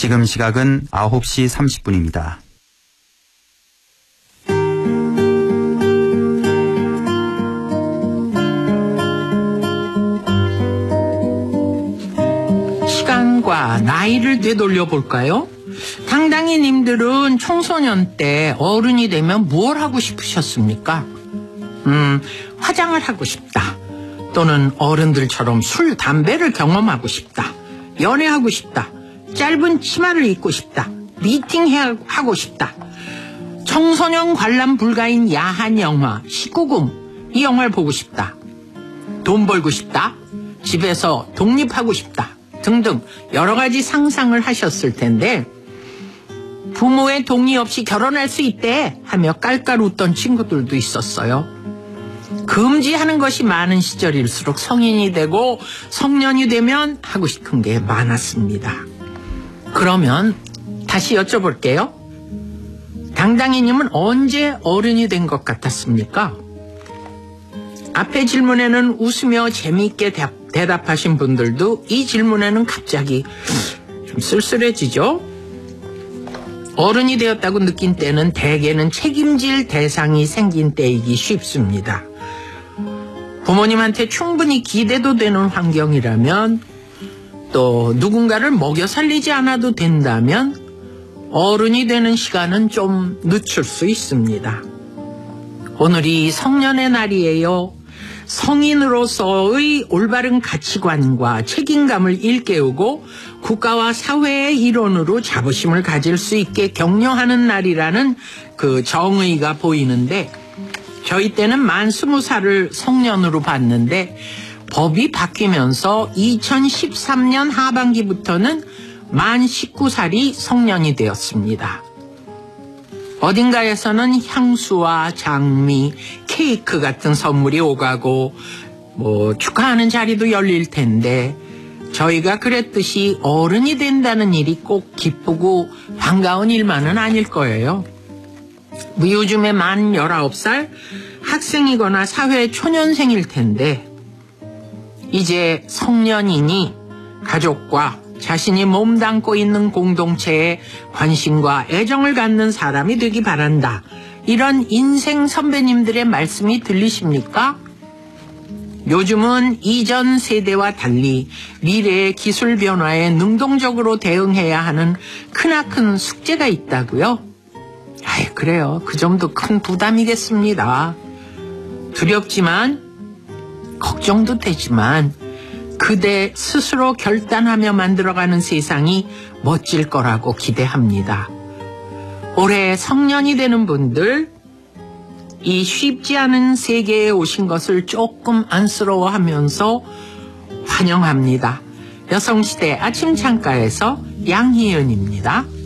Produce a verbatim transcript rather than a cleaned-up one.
지금 시각은 아홉 시 삼십 분입니다. 시간과 나이를 되돌려 볼까요? 당당히님들은 청소년 때 어른이 되면 뭘 하고 싶으셨습니까? 음, 화장을 하고 싶다. 또는 어른들처럼 술, 담배를 경험하고 싶다. 연애하고 싶다. 짧은 치마를 입고 싶다. 미팅하고 싶다. 청소년 관람 불가인 야한 영화 십구 금, 이 영화를 보고 싶다. 돈 벌고 싶다. 집에서 독립하고 싶다. 등등 여러 가지 상상을 하셨을 텐데 부모의 동의 없이 결혼할 수 있대 하며 깔깔 웃던 친구들도 있었어요. 금지하는 것이 많은 시절일수록 성인이 되고 성년이 되면 하고 싶은 게 많았습니다. 그러면 다시 여쭤볼게요. 당당히님은 언제 어른이 된 것 같았습니까? 앞에 질문에는 웃으며 재미있게 대답하신 분들도 이 질문에는 갑자기 좀 쓸쓸해지죠? 어른이 되었다고 느낀 때는 대개는 책임질 대상이 생긴 때이기 쉽습니다. 부모님한테 충분히 기대도 되는 환경이라면, 또 누군가를 먹여 살리지 않아도 된다면 어른이 되는 시간은 좀 늦출 수 있습니다. 오늘이 성년의 날이에요. 성인으로서의 올바른 가치관과 책임감을 일깨우고 국가와 사회의 일원으로 자부심을 가질 수 있게 격려하는 날이라는 그 정의가 보이는데, 저희 때는 만 스무 살을 성년으로 봤는데 법이 바뀌면서 이천십삼 년 하반기부터는 만 십구 살이 성년이 되었습니다. 어딘가에서는 향수와 장미, 케이크 같은 선물이 오가고 뭐 축하하는 자리도 열릴 텐데, 저희가 그랬듯이 어른이 된다는 일이 꼭 기쁘고 반가운 일만은 아닐 거예요. 뭐 요즘에 만 열아홉 살 학생이거나 사회 초년생일 텐데, 이제 성년이니 가족과 자신이 몸담고 있는 공동체에 관심과 애정을 갖는 사람이 되기 바란다. 이런 인생 선배님들의 말씀이 들리십니까? 요즘은 이전 세대와 달리 미래의 기술 변화에 능동적으로 대응해야 하는 크나큰 숙제가 있다고요? 아이, 그래요. 그 점도 큰 부담이겠습니다. 두렵지만, 걱정도 되지만, 그대 스스로 결단하며 만들어가는 세상이 멋질 거라고 기대합니다. 올해 성년이 되는 분들, 이 쉽지 않은 세계에 오신 것을 조금 안쓰러워하면서 환영합니다. 여성시대 아침 창가에서 양희은입니다.